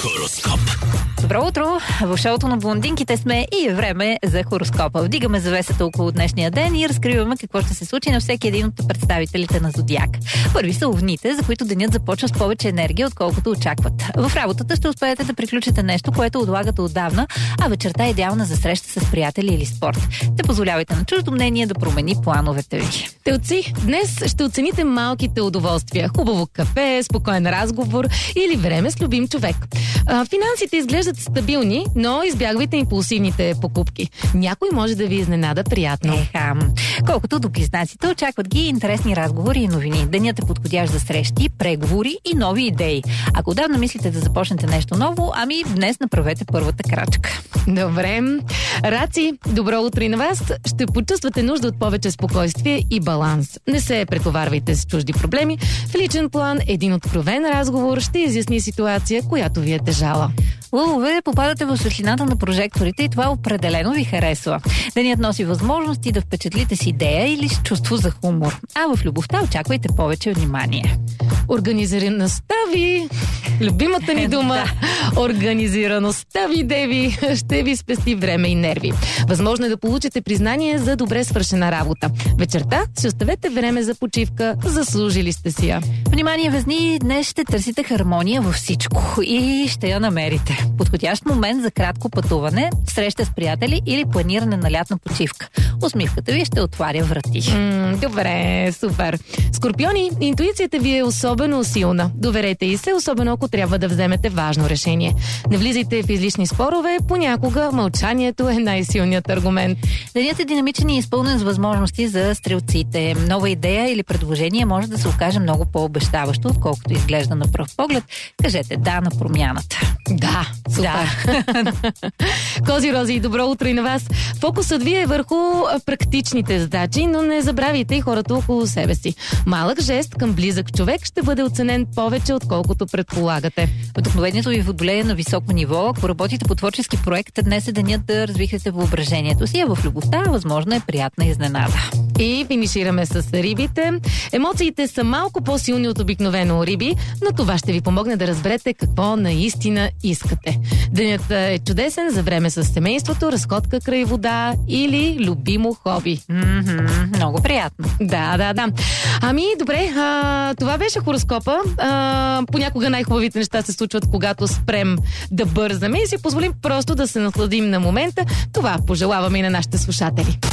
Хороскоп. Добро утро! В шоуто на блондинките сме и е време за хороскопа. Вдигаме завесата около днешния ден и разкриваме какво ще се случи на всеки един от представителите на Зодиак. Първи са овните, за които денят започва с повече енергия, отколкото очакват. В работата ще успеете да приключите нещо, което отлагате отдавна, а вечерта е идеална за среща с приятели или спорт. Не позволявайте на чуждо мнение да промени плановете ви. Телци, днес ще оцените малките удоволствия. Хубаво кафе, спокоен разговор или време с любим човек. Финансите изглеждат стабилни, но избягвайте импулсивните покупки. Някой може да ви изненада приятно. Колкото до близнаците, очакват ги интересни разговори и новини. Денят е подходящ за срещи, преговори и нови идеи. Ако отдавна мислите да започнете нещо ново, ами днес направете първата крачка. Добре. Раци, добро утро и на вас. Ще почувствате нужда от повече спокойствие и баланс. Не се претоварвайте с чужди проблеми. В личен план един откровен разговор ще изясни ситуация, която ви е тежала. Лъвове, попадате в светлината на прожекторите и това определено ви харесва. Денят носи възможности да впечатлите с идея или с чувство за хумор. А в любовта очаквайте повече внимание. Организираността ви, любимата ни дума, организираността ви, деви, ще ви спести време и нерви. Възможно е да получите признание за добре свършена работа. Вечерта си оставете време за почивка, заслужили сте си я. Внимание, везни, днес ще търсите хармония във всичко и ще я намерите. Подходящ момент за кратко пътуване, среща с приятели или планиране на лятна почивка. Усмивката ви ще отваря врати. Добре, супер. Скорпиони, интуицията ви е особено силна. Доверете й се, особено ако трябва да вземете важно решение. Не влизайте в излишни спорове, понякога мълчанието е най-силният аргумент. Денят е динамичен и изпълнен с възможности за стрелците. Нова идея или предложение може да се окаже много по-обещаващо, отколкото изглежда на пръв поглед. Кажете да на промяната. Да, супер. Да. Кози, Рози, добро утро и на вас. Фокусът ви е върху практичните задачи, но не забравяйте и хората около себе си. Малък жест към близък човек ще бъде оценен повече, отколкото предполагате. Вдъхновението ви водолее на високо ниво. Ако работите по творчески проект, днес е денят да развихрите въображението си, а в любовта възможно е приятна изненада. И финишираме с рибите. Емоциите са малко по-силни от обикновено риби, но това ще ви помогне да разберете какво наистина искате. Денят е чудесен за време с семейството, разходка край вода или любимо хоби. Много приятно. Да. Ами, добре, това беше хороскопа. Понякога най-хубавите неща се случват, когато спрем да бързаме и си позволим просто да се насладим на момента. Това пожелаваме и на нашите слушатели.